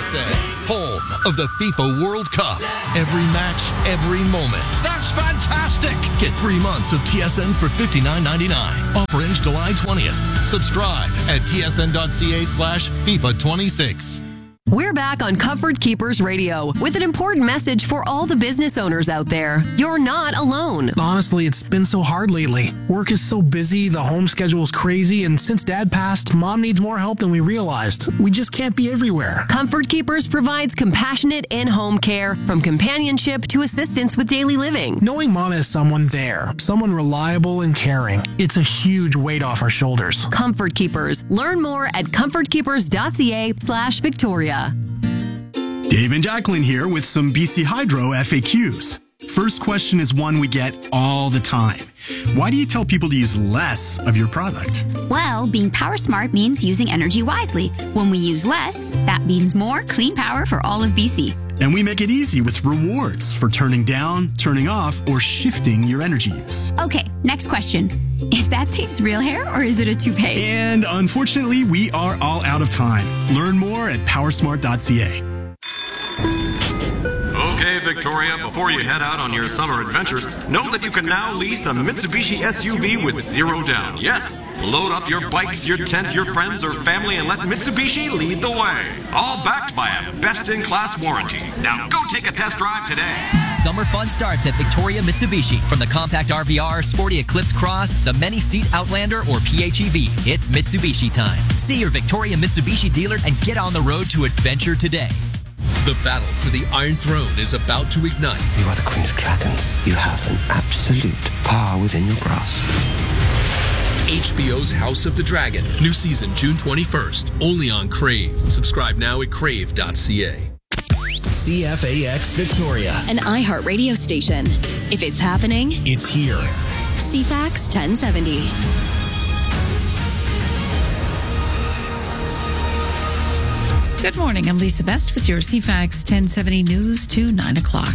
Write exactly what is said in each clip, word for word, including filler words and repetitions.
S N, home of the FIFA World Cup. Every match, every moment. That's fantastic. Get three months of T S N for fifty-nine ninety-nine. Offer ends July twentieth. Subscribe at tsn.ca slash FIFA 26. We're back on Comfort Keepers Radio with an important message for all the business owners out there. You're not alone. Honestly, it's been so hard lately. Work is so busy, the home schedule is crazy, and since Dad passed, Mom needs more help than we realized. We just can't be everywhere. Comfort Keepers provides compassionate in-home care, from companionship to assistance with daily living. Knowing Mom has someone there, someone reliable and caring, it's a huge weight off our shoulders. Comfort Keepers. Learn more at comfortkeepers.ca slash Victoria. Dave and Jacqueline here with some B C Hydro F A Qs. First question is one we get all the time. Why do you tell people to use less of your product? Well, being power smart means using energy wisely. When we use less, that means more clean power for all of B C. And we make it easy with rewards for turning down, turning off, or shifting your energy use. Okay, next question. Is that Dave's real hair or is it a toupee? And unfortunately, we are all out of time. Learn more at powersmart dot c a. Okay, Victoria, before you head out on your summer adventures, know that you can now lease a Mitsubishi S U V with zero down. Yes, load up your bikes, your tent, your friends, or family, and let Mitsubishi lead the way. All backed by a best-in-class warranty. Now go take a test drive today. Summer fun starts at Victoria Mitsubishi. From the compact R V R, sporty Eclipse Cross, the many-seat Outlander, or P H E V, it's Mitsubishi time. See your Victoria Mitsubishi dealer and get on the road to adventure today. The battle for the Iron Throne is about to ignite. You are the Queen of Dragons. You have an absolute power within your grasp. H B O's House of the Dragon. New season June twenty-first. Only on Crave. Subscribe now at crave dot c a. C F A X Victoria. An iHeart radio station. If it's happening, It's here. C FAX ten seventy. Good morning. I'm Lisa Best with your C FAX ten seventy news to nine o'clock.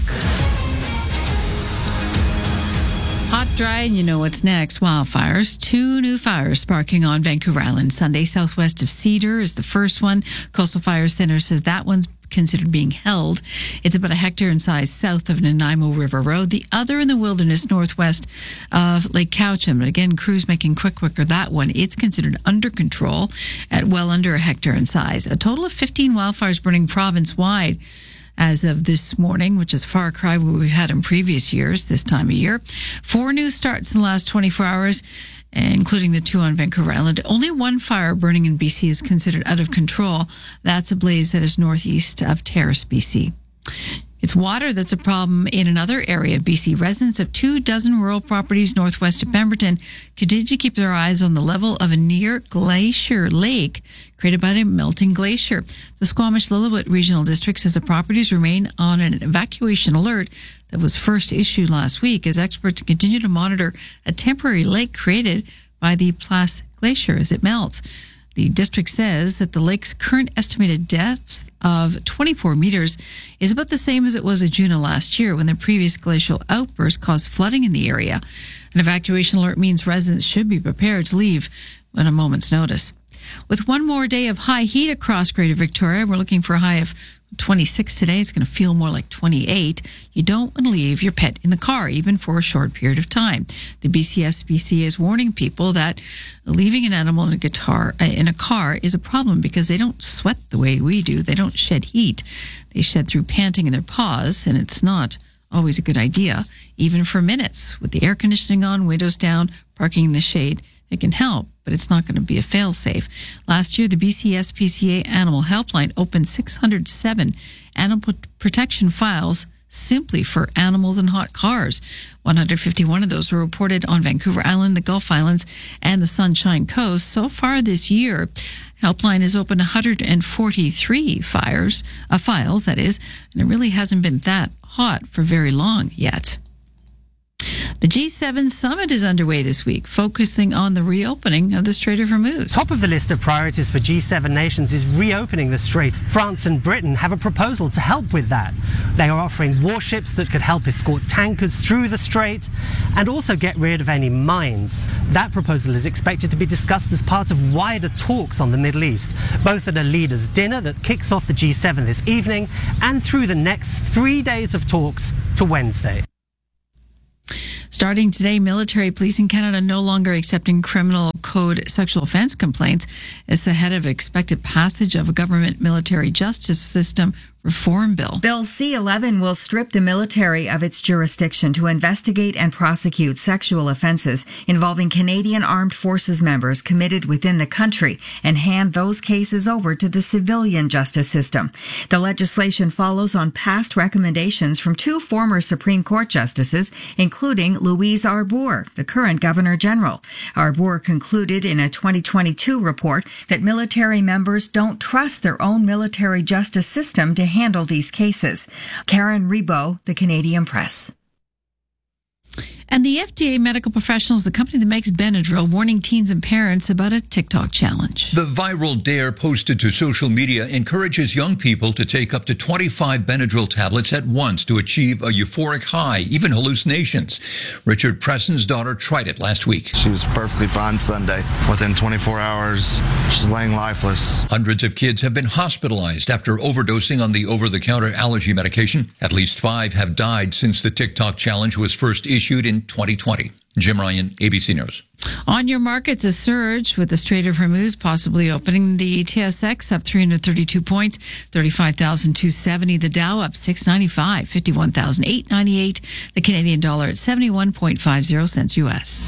Hot, dry, and you know what's next. Wildfires. Two new fires sparking on Vancouver Island Sunday. Southwest of Cedar is the first one. Coastal Fire Center says that one's considered being held. It's about a hectare in size south of Nanaimo River Road. The other in the wilderness northwest of Lake Cowichan. But again, crews making quick work of that one. It's considered under control at well under a hectare in size. A total of fifteen wildfires burning province-wide as of this morning, which is a far cry what we've had in previous years this time of year. Four new starts in the last twenty-four hours, including the two on Vancouver Island. Only one fire burning in B C is considered out of control. That's a blaze that is northeast of Terrace, B C. It's water that's a problem in another area of B C. Residents of two dozen rural properties northwest of Pemberton continue to keep their eyes on the level of a near glacier lake created by a melting glacier. The Squamish-Lillooet Regional District says the properties remain on an evacuation alert that was first issued last week as experts continue to monitor a temporary lake created by the Place Glacier as it melts. The district says that the lake's current estimated depth of twenty-four meters is about the same as it was in June of last year when the previous glacial outburst caused flooding in the area. An evacuation alert means residents should be prepared to leave at a moment's notice. With one more day of high heat across Greater Victoria, we're looking for a high of twenty-six today. It's going to feel more like twenty-eight. You don't want to leave your pet in the car, even for a short period of time. The B C S B C is warning people that leaving an animal in a guitar uh, in a car is a problem because they don't sweat the way we do. They don't shed heat. They shed through panting in their paws, and it's not always a good idea, even for minutes. With the air conditioning on, windows down, parking in the shade, it can help, but it's not going to be a fail-safe. Last year, the B C S P C A Animal Helpline opened six hundred seven animal protection files simply for animals in hot cars. one hundred fifty-one of those were reported on Vancouver Island, the Gulf Islands, and the Sunshine Coast. So far this year, Helpline has opened one hundred forty-three fires, uh, files, that is, and it really hasn't been that hot for very long yet. The G seven summit is underway this week, focusing on the reopening of the Strait of Hormuz. Top of the list of priorities for G seven nations is reopening the strait. France and Britain have a proposal to help with that. They are offering warships that could help escort tankers through the strait and also get rid of any mines. That proposal is expected to be discussed as part of wider talks on the Middle East, both at a leaders' dinner that kicks off the G seven this evening and through the next three days of talks to Wednesday. Starting today, military police in Canada no longer accepting criminal code sexual offense complaints. It's ahead of expected passage of a government military justice system reform bill. Bill C eleven will strip the military of its jurisdiction to investigate and prosecute sexual offenses involving Canadian Armed Forces members committed within the country and hand those cases over to the civilian justice system. The legislation follows on past recommendations from two former Supreme Court justices, including Louise Arbour, the current Governor General. Arbour concluded in a twenty twenty-two report that military members don't trust their own military justice system to handle these cases. Karen Rebo, The Canadian Press. And the F D A Medical Professionals, the company that makes Benadryl, warning teens and parents about a TikTok challenge. The viral dare posted to social media encourages young people to take up to twenty-five Benadryl tablets at once to achieve a euphoric high, even hallucinations. Richard Preston's daughter tried it last week. She was perfectly fine Sunday. Within twenty-four hours, she's laying lifeless. Hundreds of kids have been hospitalized after overdosing on the over-the-counter allergy medication. At least five have died since the TikTok challenge was first issued in twenty twenty. Jim Ryan, A B C News. On your markets, a surge with the Strait of Hormuz possibly opening. The T S X up three hundred thirty-two points, thirty-five thousand two hundred seventy. The Dow up six ninety-five, fifty-one thousand eight hundred ninety-eight. The Canadian dollar at seventy-one point five zero cents U S.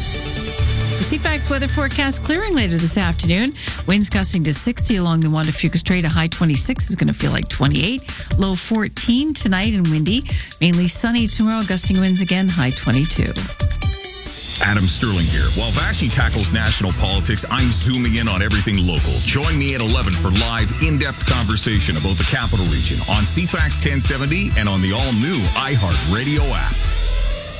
C FAX weather forecast clearing later this afternoon. Winds gusting to sixty along the Juan de Fuca Strait. A high twenty-six is going to feel like twenty-eight. Low fourteen tonight and windy. Mainly sunny tomorrow. Gusting winds again. High twenty-two. Adam Sterling here. While Vashi tackles national politics, I'm zooming in on everything local. Join me at eleven for live, in-depth conversation about the Capital Region on C FAX ten seventy and on the all-new iHeartRadio app.